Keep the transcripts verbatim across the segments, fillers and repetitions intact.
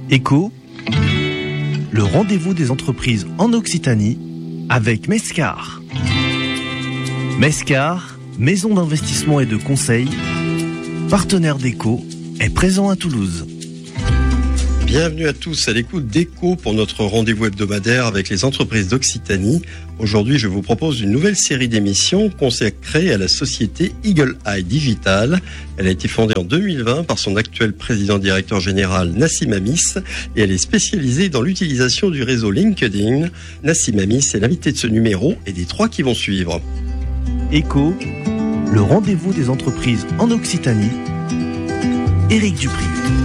Écho, le rendez-vous des entreprises en Occitanie avec Mescar. Mescar, maison d'investissement et de conseil, partenaire d'Écho, est présent à Toulouse. Bienvenue à tous à l'écoute d'Écho pour notre rendez-vous hebdomadaire avec les entreprises d'Occitanie. Aujourd'hui, je vous propose une nouvelle série d'émissions consacrée à la société Eagle Eye Digital. Elle a été fondée en deux mille vingt par son actuel président-directeur général Nassim Amis et elle est spécialisée dans l'utilisation du réseau LinkedIn. Nassim Amis est l'invité de ce numéro et des trois qui vont suivre. Écho, le rendez-vous des entreprises en Occitanie. Éric Dupri.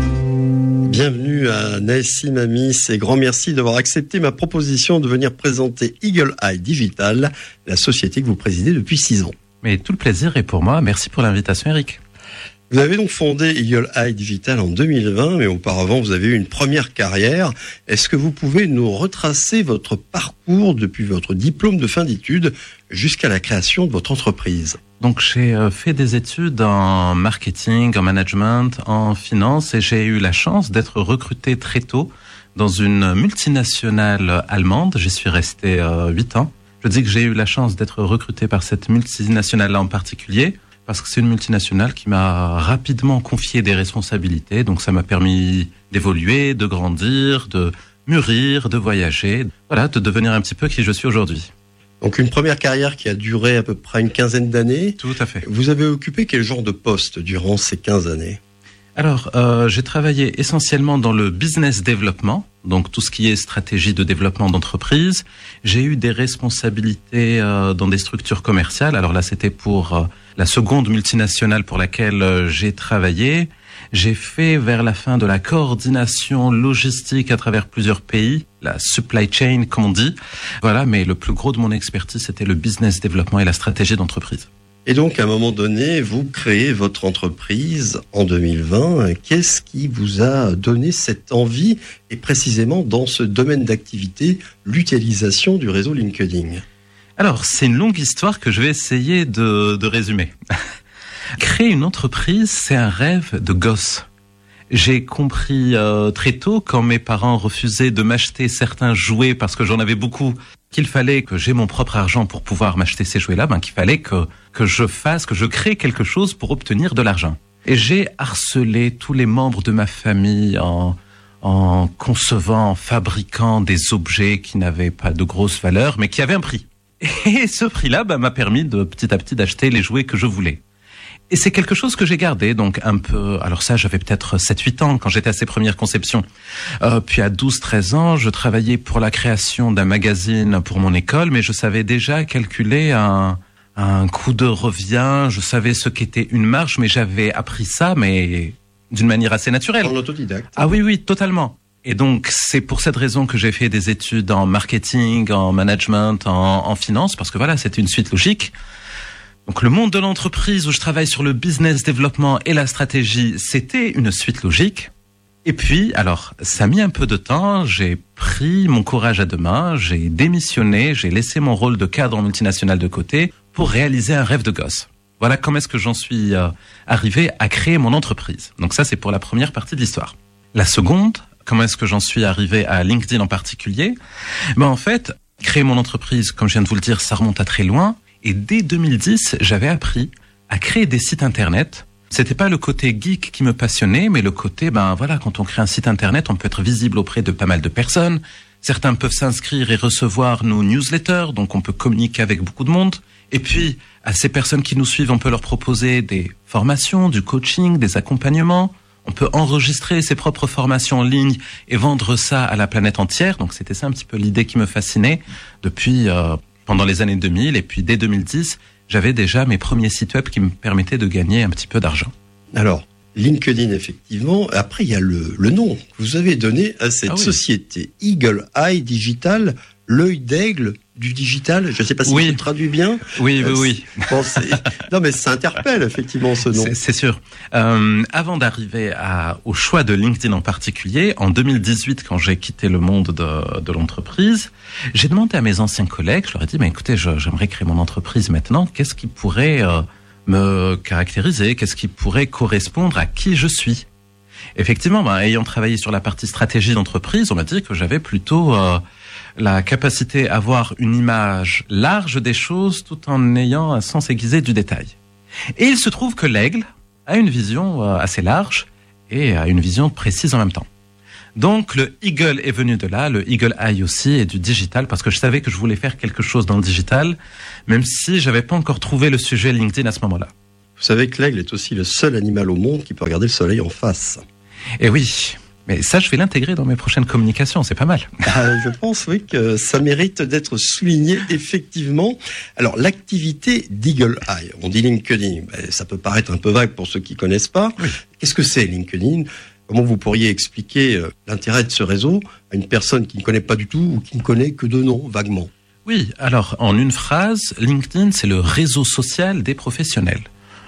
Bienvenue à Nassim Amis et grand merci d'avoir accepté ma proposition de venir présenter Eagle Eye Digital, la société que vous présidez depuis six ans. Mais tout le plaisir est pour moi. Merci pour l'invitation, Eric. Vous avez donc fondé Eagle Eye Digital en deux mille vingt, mais auparavant vous avez eu une première carrière. Est-ce que vous pouvez nous retracer votre parcours depuis votre diplôme de fin d'études jusqu'à la création de votre entreprise ? Donc j'ai fait des études en marketing, en management, en finance et j'ai eu la chance d'être recruté très tôt dans une multinationale allemande. J'y suis resté euh, huit ans. Je dis que j'ai eu la chance d'être recruté par cette multinationale-là en particulier parce que c'est une multinationale qui m'a rapidement confié des responsabilités. Donc ça m'a permis d'évoluer, de grandir, de mûrir, de voyager, voilà, de devenir un petit peu qui je suis aujourd'hui. Donc une première carrière qui a duré à peu près une quinzaine d'années. Tout à fait. Vous avez occupé quel genre de poste durant ces quinze années ? Alors, euh, j'ai travaillé essentiellement dans le business développement, donc tout ce qui est stratégie de développement d'entreprise. J'ai eu des responsabilités euh, dans des structures commerciales. Alors là, c'était pour euh, la seconde multinationale pour laquelle euh, j'ai travaillé. J'ai fait vers la fin de la coordination logistique à travers plusieurs pays, la supply chain comme on dit. Voilà, mais le plus gros de mon expertise, c'était le business développement et la stratégie d'entreprise. Et donc, à un moment donné, vous créez votre entreprise en deux mille vingt. Qu'est-ce qui vous a donné cette envie, et précisément dans ce domaine d'activité, l'utilisation du réseau LinkedIn ? Alors, c'est une longue histoire que je vais essayer de, de résumer. Créer une entreprise, c'est un rêve de gosse. J'ai compris euh, très tôt, quand mes parents refusaient de m'acheter certains jouets parce que j'en avais beaucoup, qu'il fallait que j'ai mon propre argent pour pouvoir m'acheter ces jouets-là, ben qu'il fallait que que je fasse, que je crée quelque chose pour obtenir de l'argent. Et j'ai harcelé tous les membres de ma famille en en concevant, en fabriquant des objets qui n'avaient pas de grosse valeur, mais qui avaient un prix. Et ce prix-là, ben, m'a permis de petit à petit d'acheter les jouets que je voulais. Et c'est quelque chose que j'ai gardé, donc un peu... Alors ça, j'avais peut-être sept huit ans quand j'étais à ces premières conceptions. Euh, puis à douze treize ans, je travaillais pour la création d'un magazine pour mon école, mais je savais déjà calculer un, un coût de revient, je savais ce qu'était une marge, mais j'avais appris ça, mais d'une manière assez naturelle. En autodidacte. Ah oui, oui, totalement. Et donc, c'est pour cette raison que j'ai fait des études en marketing, en management, en, en finance, parce que voilà, c'était une suite logique. Donc le monde de l'entreprise où je travaille sur le business développement et la stratégie, c'était une suite logique. Et puis, alors, ça a mis un peu de temps, j'ai pris mon courage à deux mains, j'ai démissionné, j'ai laissé mon rôle de cadre en multinationale de côté pour réaliser un rêve de gosse. Voilà comment est-ce que j'en suis euh, arrivé à créer mon entreprise. Donc ça, c'est pour la première partie de l'histoire. La seconde, comment est-ce que j'en suis arrivé à LinkedIn en particulier ? Ben en fait, créer mon entreprise, comme je viens de vous le dire, ça remonte à très loin. Et dès deux mille dix, j'avais appris à créer des sites internet. C'était pas le côté geek qui me passionnait, mais le côté, ben voilà, quand on crée un site internet, on peut être visible auprès de pas mal de personnes. Certains peuvent s'inscrire et recevoir nos newsletters, donc on peut communiquer avec beaucoup de monde. Et puis, à ces personnes qui nous suivent, on peut leur proposer des formations, du coaching, des accompagnements. On peut enregistrer ses propres formations en ligne et vendre ça à la planète entière. Donc c'était ça un petit peu l'idée qui me fascinait depuis... Euh, pendant les années deux mille, et puis dès deux mille dix, j'avais déjà mes premiers sites web qui me permettaient de gagner un petit peu d'argent. Alors, LinkedIn, effectivement. Après, il y a le, le nom que vous avez donné à cette ah oui. société, Eagle Eye Digital, l'œil d'aigle du digital. Je ne sais pas si oui. je le traduis bien. Oui, oui, oui. Bon, non, mais ça interpelle effectivement ce nom. C'est, c'est sûr. Euh, avant d'arriver à, au choix de LinkedIn en particulier, en deux mille dix-huit, quand j'ai quitté le monde de, de l'entreprise, j'ai demandé à mes anciens collègues, je leur ai dit, mais écoutez, je, j'aimerais créer mon entreprise maintenant. Qu'est-ce qui pourrait euh, me caractériser ? Qu'est-ce qui pourrait correspondre à qui je suis ? Effectivement, ben, ayant travaillé sur la partie stratégie d'entreprise, on m'a dit que j'avais plutôt euh, la capacité à avoir une image large des choses tout en ayant un sens aiguisé du détail. Et il se trouve que l'aigle a une vision euh, assez large et a une vision précise en même temps. Donc le Eagle est venu de là, le Eagle Eye aussi, et du digital, parce que je savais que je voulais faire quelque chose dans le digital, même si j'avais pas encore trouvé le sujet LinkedIn à ce moment-là. Vous savez que l'aigle est aussi le seul animal au monde qui peut regarder le soleil en face. Et oui, mais ça je vais l'intégrer dans mes prochaines communications, c'est pas mal. Ah, je pense oui que ça mérite d'être souligné effectivement. Alors l'activité d'Eagle Eye, on dit LinkedIn, ben, ça peut paraître un peu vague pour ceux qui connaissent pas. Oui. Qu'est-ce que c'est LinkedIn ? Comment vous pourriez expliquer euh, l'intérêt de ce réseau à une personne qui ne connaît pas du tout ou qui ne connaît que de nom, vaguement ? Oui, alors en une phrase, LinkedIn, c'est le réseau social des professionnels.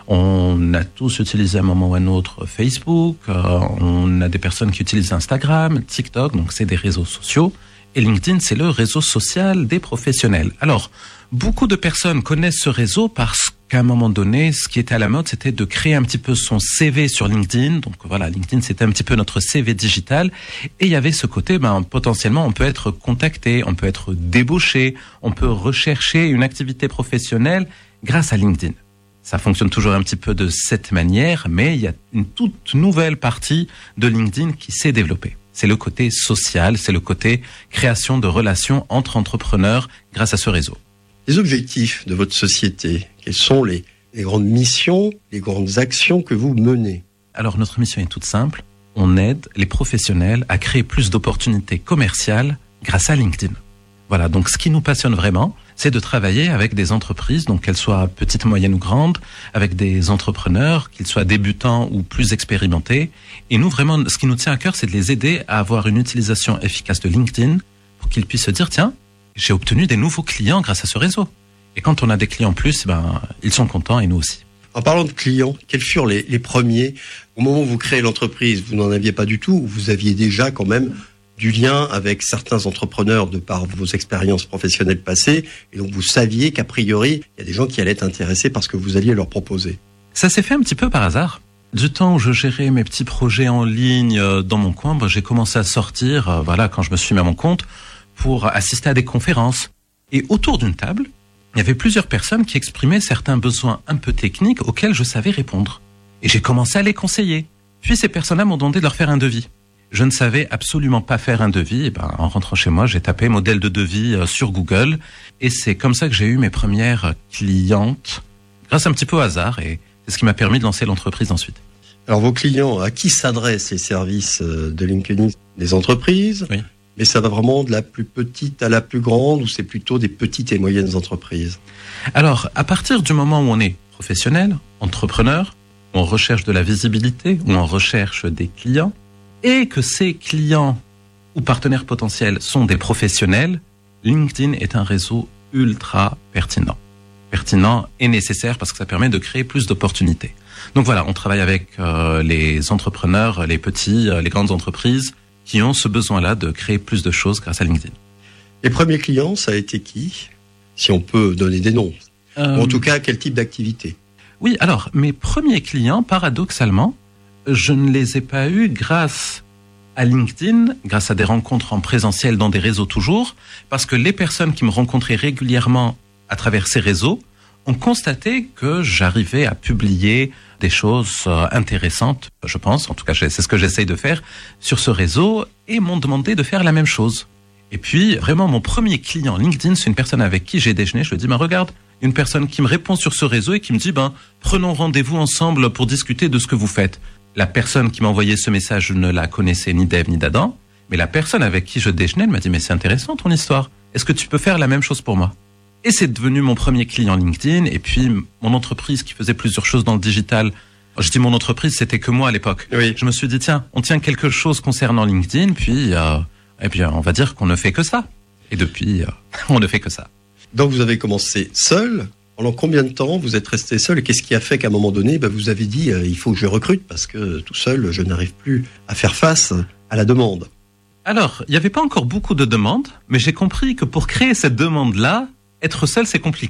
On a tous utilisé à un moment ou à un autre Facebook, euh, on a des personnes qui utilisent Instagram, TikTok, donc c'est des réseaux sociaux. Et LinkedIn, c'est le réseau social des professionnels. Alors, beaucoup de personnes connaissent ce réseau parce qu'à un moment donné, ce qui était à la mode, c'était de créer un petit peu son C V sur LinkedIn. Donc voilà, LinkedIn, c'était un petit peu notre C V digital. Et il y avait ce côté, ben, potentiellement, on peut être contacté, on peut être débauché, on peut rechercher une activité professionnelle grâce à LinkedIn. Ça fonctionne toujours un petit peu de cette manière, mais il y a une toute nouvelle partie de LinkedIn qui s'est développée. C'est le côté social, c'est le côté création de relations entre entrepreneurs grâce à ce réseau. Les objectifs de votre société, quelles sont les, les grandes missions, les grandes actions que vous menez ? Alors notre mission est toute simple, on aide les professionnels à créer plus d'opportunités commerciales grâce à LinkedIn. Voilà, donc ce qui nous passionne vraiment, c'est de travailler avec des entreprises, donc qu'elles soient petites, moyennes ou grandes, avec des entrepreneurs, qu'ils soient débutants ou plus expérimentés. Et nous, vraiment, ce qui nous tient à cœur, c'est de les aider à avoir une utilisation efficace de LinkedIn pour qu'ils puissent se dire, tiens, j'ai obtenu des nouveaux clients grâce à ce réseau. Et quand on a des clients en plus, ben, ils sont contents et nous aussi. En parlant de clients, quels furent les, les premiers ? Au moment où vous créez l'entreprise, vous n'en aviez pas du tout, ou vous aviez déjà quand même du lien avec certains entrepreneurs de par vos expériences professionnelles passées, et donc vous saviez qu'a priori, il y a des gens qui allaient être intéressés par ce que vous alliez leur proposer. Ça s'est fait un petit peu par hasard. Du temps où je gérais mes petits projets en ligne dans mon coin, ben, j'ai commencé à sortir, euh, voilà, quand je me suis mis à mon compte, pour assister à des conférences. Et autour d'une table, il y avait plusieurs personnes qui exprimaient certains besoins un peu techniques auxquels je savais répondre. Et j'ai commencé à les conseiller. Puis ces personnes-là m'ont demandé de leur faire un devis. Je ne savais absolument pas faire un devis. Et ben, en rentrant chez moi, j'ai tapé modèle de devis sur Google. Et c'est comme ça que j'ai eu mes premières clientes, grâce un petit peu au hasard. Et c'est ce qui m'a permis de lancer l'entreprise ensuite. Alors vos clients, à qui s'adressent les services de LinkedIn ? Des entreprises ? Oui. Mais ça va vraiment de la plus petite à la plus grande, ou c'est plutôt des petites et moyennes entreprises ? Alors, à partir du moment où on est professionnel, entrepreneur, où on recherche de la visibilité, où on recherche des clients, et que ces clients ou partenaires potentiels sont des professionnels, LinkedIn est un réseau ultra pertinent. Pertinent et nécessaire parce que ça permet de créer plus d'opportunités. Donc voilà, on travaille avec euh, les entrepreneurs, les petits, euh, les grandes entreprises qui ont ce besoin-là de créer plus de choses grâce à LinkedIn. Les premiers clients, ça a été qui ? Si on peut donner des noms. Euh... En tout cas, quel type d'activité ? Oui, alors, mes premiers clients, paradoxalement, je ne les ai pas eus grâce à LinkedIn, grâce à des rencontres en présentiel dans des réseaux toujours, parce que les personnes qui me rencontraient régulièrement à travers ces réseaux ont constaté que j'arrivais à publier des choses intéressantes, je pense, en tout cas c'est ce que j'essaye de faire sur ce réseau, et m'ont demandé de faire la même chose. Et puis vraiment mon premier client LinkedIn, c'est une personne avec qui j'ai déjeuné, je lui dis, ben regarde, une personne qui me répond sur ce réseau et qui me dit, ben prenons rendez-vous ensemble pour discuter de ce que vous faites. La personne qui m'a envoyé ce message, je ne la connaissais ni d'Ève ni d'Adam, mais la personne avec qui je déjeunais, elle m'a dit, mais c'est intéressant ton histoire, est-ce que tu peux faire la même chose pour moi ? Et c'est devenu mon premier client LinkedIn, et puis mon entreprise qui faisait plusieurs choses dans le digital. Je dis mon entreprise, c'était que moi à l'époque. Oui. Je me suis dit, tiens, on tient quelque chose concernant LinkedIn, puis, euh, et puis on va dire qu'on ne fait que ça. Et depuis, euh, on ne fait que ça. Donc vous avez commencé seul. Pendant combien de temps vous êtes resté seul, et qu'est-ce qui a fait qu'à un moment donné, bah, vous avez dit, euh, il faut que je recrute, parce que tout seul, je n'arrive plus à faire face à la demande ? Alors, il n'y avait pas encore beaucoup de demandes, mais j'ai compris que pour créer cette demande-là, être seul, c'est compliqué.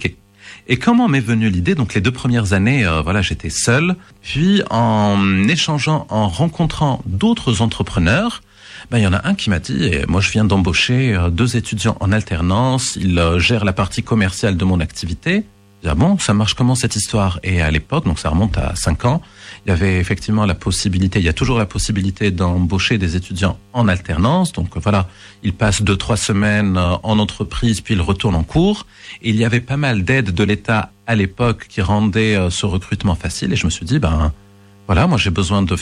Et comment m'est venue l'idée? Donc les deux premières années, euh, voilà, j'étais seul. Puis en échangeant, en rencontrant d'autres entrepreneurs, ben il y en a un qui m'a dit, et moi je viens d'embaucher euh, deux étudiants en alternance, ils euh, gèrent la partie commerciale de mon activité. Je dis, ah bon, ça marche comment cette histoire? Et à l'époque, donc ça remonte à cinq ans, il y avait effectivement la possibilité, il y a toujours la possibilité d'embaucher des étudiants en alternance. Donc voilà, ils passent deux, trois semaines en entreprise, puis ils retournent en cours. Et il y avait pas mal d'aides de l'État à l'époque qui rendaient ce recrutement facile. Et je me suis dit, ben voilà, moi j'ai besoin de